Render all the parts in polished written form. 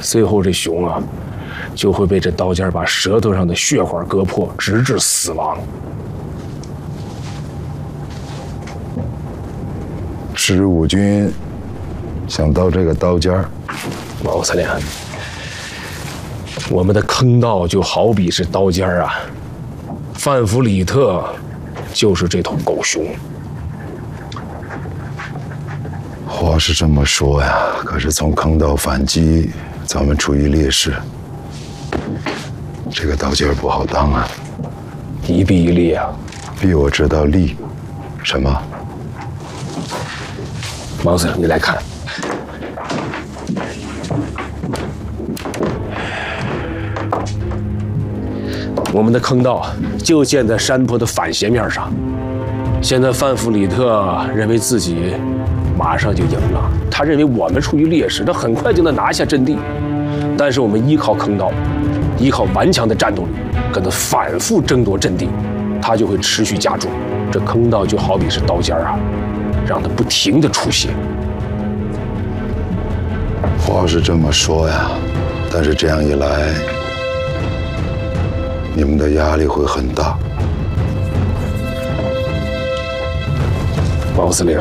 最后这熊啊，就会被这刀尖把舌头上的血管割破，直至死亡。 支武军想到这个刀尖儿， 毛司令，我们的坑道就好比是刀尖啊，范弗里特就是这头狗熊。 话是这么说呀，可是从坑道反击，咱们处于劣势，这个刀尖儿不好当啊。 一臂一力啊！ 逼我知道力什么？ 毛司令，你来看，我们的坑道就建在山坡的反斜面上。现在范弗里特认为自己马上就赢了，他认为我们处于劣势，他很快就能拿下阵地。但是我们依靠坑道，依靠顽强的战斗力，跟他反复争夺阵地，他就会持续加重。这坑道就好比是刀尖啊，让他不停地出血。 话是这么说呀，但是这样一来，你们的压力会很大。 毛司令，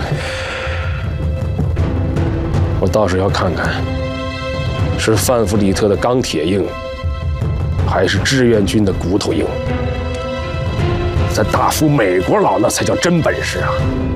我倒是要看看，是范弗里特的钢铁硬，还是志愿军的骨头硬。咱打服美国佬那才叫真本事啊！